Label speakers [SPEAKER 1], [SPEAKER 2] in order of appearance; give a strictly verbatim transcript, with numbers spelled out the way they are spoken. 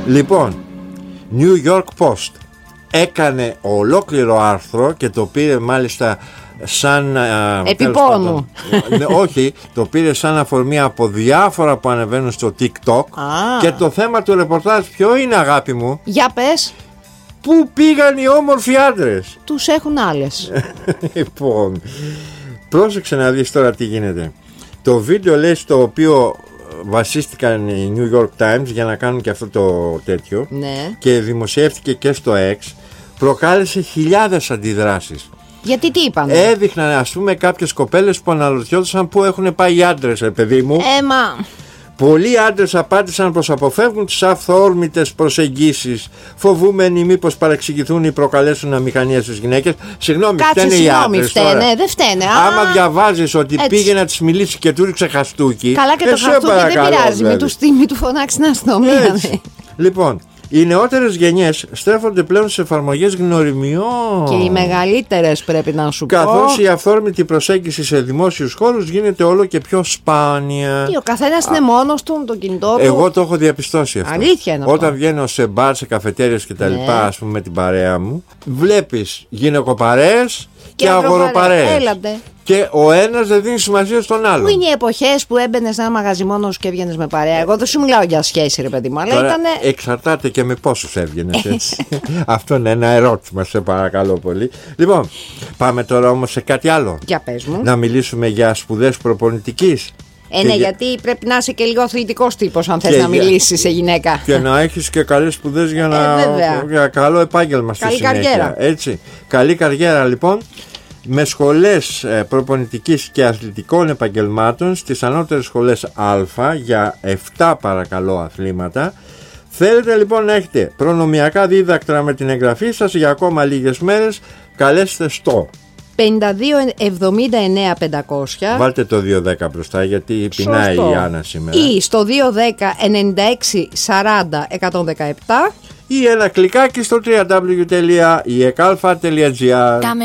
[SPEAKER 1] Λοιπόν, New York Post έκανε ολόκληρο άρθρο και το πήρε μάλιστα σαν
[SPEAKER 2] επιπόνου.
[SPEAKER 1] Ναι, όχι, το πήρε σαν αφορμή από διάφορα που ανεβαίνουν στο TikTok.
[SPEAKER 2] Ah.
[SPEAKER 1] Και το θέμα του ρεπορτάζ ποιο είναι, αγάπη μου?
[SPEAKER 2] Για πες.
[SPEAKER 1] Πού πήγαν οι όμορφοι άντρες?
[SPEAKER 2] Τους έχουν άλλες.
[SPEAKER 1] Λοιπόν, πρόσεξε να δεις τώρα τι γίνεται. Το βίντεο, λέει, στο οποίο βασίστηκαν οι New York Times για να κάνουν και αυτό το τέτοιο,
[SPEAKER 2] Ναι.
[SPEAKER 1] και δημοσιεύτηκε και στο X, προκάλεσε χιλιάδες αντιδράσεις.
[SPEAKER 2] Γιατί τι είπαν?
[SPEAKER 1] Έδειχναν, ας πούμε, κάποιες κοπέλες που αναρωτιόντουσαν πού έχουν πάει οι άντρες, ρε παιδί μου.
[SPEAKER 2] Έμα.
[SPEAKER 1] Πολλοί άντρες απάντησαν πως αποφεύγουν τις αυθόρμητες προσεγγίσεις, φοβούμενοι μήπως παρεξηγηθούν ή προκαλέσουν αμηχανία στις γυναίκες. Συγγνώμη, φταίνε οι άντρες τώρα?
[SPEAKER 2] φταίνε, δεν φταίνε.
[SPEAKER 1] Άμα
[SPEAKER 2] Α,
[SPEAKER 1] διαβάζεις ότι
[SPEAKER 2] έτσι.
[SPEAKER 1] πήγε να της μιλήσει και του ρίξε χαστούκι.
[SPEAKER 2] καλά, και
[SPEAKER 1] ε,
[SPEAKER 2] το
[SPEAKER 1] σε
[SPEAKER 2] χαρτούκι δεν
[SPEAKER 1] παρακαλώ,
[SPEAKER 2] πειράζει.
[SPEAKER 1] δηλαδή.
[SPEAKER 2] Μην του στείλει, του φωνάξει την αστυνομία.
[SPEAKER 1] Έτσι. Λοιπόν, οι νεότερες γενιές στρέφονται πλέον σε εφαρμογές γνωριμιών.
[SPEAKER 2] Και οι μεγαλύτερες, πρέπει να σου πω.
[SPEAKER 1] Καθώς η αυθόρμητη προσέγγιση σε δημόσιους χώρους γίνεται όλο και πιο σπάνια.
[SPEAKER 2] Και ο καθένας είναι μόνος του με το κινητό του.
[SPEAKER 1] Εγώ το έχω διαπιστώσει αυτό.
[SPEAKER 2] Αλήθεια είναι αυτό.
[SPEAKER 1] Όταν βγαίνω σε μπαρ, σε καφετέριες και τα
[SPEAKER 2] Ναι.
[SPEAKER 1] λοιπά, ας πούμε, με την παρέα μου, βλέπεις γυναικοπαρέες και,
[SPEAKER 2] Και
[SPEAKER 1] αγοροπαρέες.
[SPEAKER 2] έλατε.
[SPEAKER 1] Και ο ένας δεν δίνει σημασία στον άλλον.
[SPEAKER 2] Πού είναι οι εποχές που έμπαινε σε ένα μαγαζί μόνος και έβγαινε με παρέα? Εγώ δεν σου μιλάω για σχέση, ρε παιδί μου, αλλά
[SPEAKER 1] Τώρα,
[SPEAKER 2] ήταν.
[SPEAKER 1] εξαρτάται και με πόσους έβγαινες, έτσι. Αυτό είναι ένα ερώτημα, σε παρακαλώ πολύ. Λοιπόν, πάμε τώρα όμως σε κάτι άλλο.
[SPEAKER 2] Για πες μου.
[SPEAKER 1] Να μιλήσουμε για σπουδές προπονητικής.
[SPEAKER 2] Ε,
[SPEAKER 1] Και
[SPEAKER 2] ναι,
[SPEAKER 1] για-
[SPEAKER 2] γιατί πρέπει να είσαι και λίγο αθλητικός τύπος αν θες
[SPEAKER 1] Και
[SPEAKER 2] να
[SPEAKER 1] για-
[SPEAKER 2] μιλήσεις σε γυναίκα.
[SPEAKER 1] Και να έχεις και καλές σπουδές για, να...
[SPEAKER 2] βέβαια.
[SPEAKER 1] για καλό επάγγελμα στη
[SPEAKER 2] Καλή
[SPEAKER 1] συνέχεια.
[SPEAKER 2] καριέρα.
[SPEAKER 1] Έτσι. Καλή καριέρα, λοιπόν. Με σχολές ε, προπονητικής και αθλητικών επαγγελμάτων στις ανώτερες σχολές Α για επτά παρακαλώ αθλήματα. Θέλετε λοιπόν να έχετε προνομιακά δίδακτρα με την εγγραφή σας για ακόμα λίγες μέρες? Καλέστε στο
[SPEAKER 2] πενήντα δύο εβδομήντα εννέα πεντακόσια.
[SPEAKER 1] Βάλτε το δύο δέκα μπροστά, γιατί πεινάει
[SPEAKER 2] Σωστό.
[SPEAKER 1] η Άννα σήμερα.
[SPEAKER 2] Ή στο δύο δέκα ενενήντα έξι σαράντα εκατόν δεκαεπτά.
[SPEAKER 1] Ή ένα κλικάκι στο double-u double-u double-u τελεία ι εκ αλφα τελεία τζι άρ.